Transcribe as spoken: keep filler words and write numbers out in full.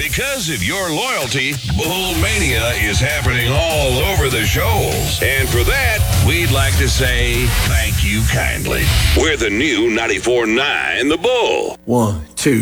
Because of your loyalty, Bull Mania is happening all over the shoals. And for that, we'd like to say thank you kindly. We're the new ninety-four point nine The Bull. One, two.